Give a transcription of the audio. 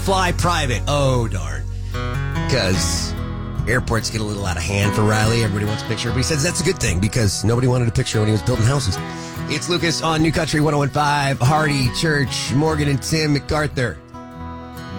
fly private. Oh, darn. Because airports get a little out of hand for Riley. Everybody wants a picture. But he says that's a good thing because nobody wanted a picture when he was building houses. It's Lucas on New Country 101.5, Hardy, Church, Morgan, and Tim MacArthur.